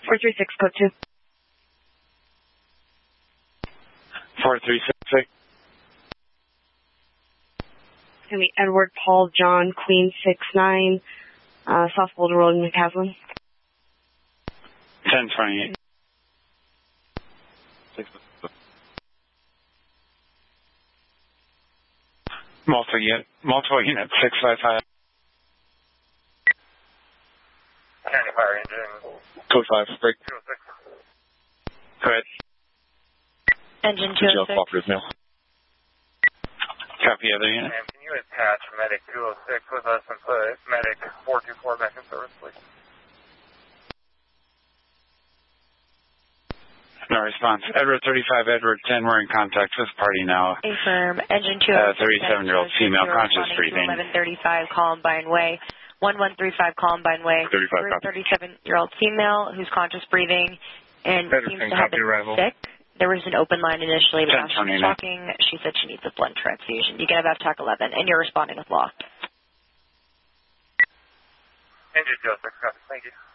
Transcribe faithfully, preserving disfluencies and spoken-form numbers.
four three six, code two. four three six six. It's going to be Edward Paul John Queen six nine, uh, South Boulder Road in McCaslin. ten twenty-eight. Multiple unit, multiple unit, six five five. County Fire Engine. Code five, break. two oh six. Go ahead. Engine two oh six. Mail. Copy other unit. Ma'am, can you attach medic two oh six with us and put medic four two four back in service, please? No response. Edward thirty-five, Edward ten, we're in contact with party now. Affirm. Engine two Uh, oh six. thirty-seven-year-old female, conscious breathing. eleven thirty-five Columbine Way. one one three five Columbine Way. thirty-five, thirty-seven-year-old female who's conscious breathing and seems to have been arrival. sick. There was an open line initially, but ten after she was talking, she said she needs a blood transfusion. You can have F TAC eleven, and you're responding with law. Engine two oh six, copy. Thank you.